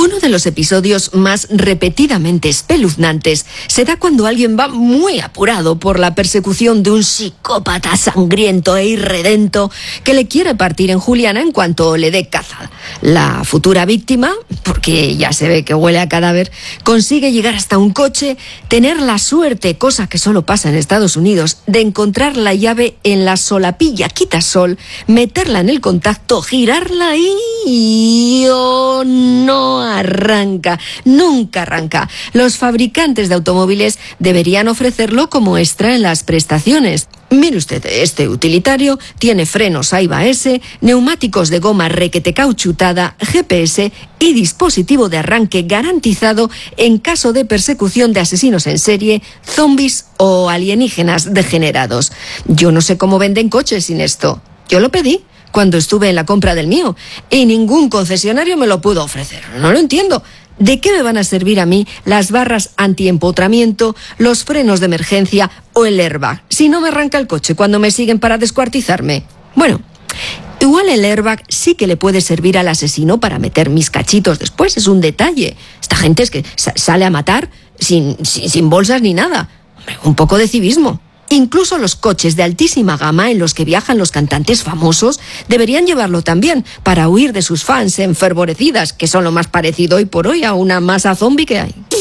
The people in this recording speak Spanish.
Uno de los episodios más repetidamente espeluznantes se da cuando alguien va muy apurado por la persecución de un psicópata sangriento e irredento que le quiere partir en juliana en cuanto le dé caza. La futura víctima, porque ya se ve que huele a cadáver, consigue llegar hasta un coche, tener la suerte, cosa que solo pasa en Estados Unidos, de encontrar la llave en la solapilla quitasol, meterla en el contacto, girarla y... ¡oh, no! Arranca, nunca arranca. Los fabricantes de automóviles deberían ofrecerlo como extra en las prestaciones. Mire usted, este utilitario tiene frenos AIBA-S, neumáticos de goma requete cauchutada, GPS y dispositivo de arranque garantizado en caso de persecución de asesinos en serie, zombies o alienígenas degenerados. Yo no sé cómo venden coches sin esto. Yo lo pedí cuando estuve en la compra del mío y ningún concesionario me lo pudo ofrecer. No lo entiendo. ¿De qué me van a servir a mí las barras antiempotramiento, los frenos de emergencia o el airbag si no me arranca el coche cuando me siguen para descuartizarme? Bueno, igual el airbag sí que le puede servir al asesino para meter mis cachitos después, es un detalle. Esta gente es que sale a matar sin bolsas ni nada. Un poco de civismo. Incluso los coches de altísima gama en los que viajan los cantantes famosos deberían llevarlo también para huir de sus fans enfervorecidas, que son lo más parecido hoy por hoy a una masa zombie que hay.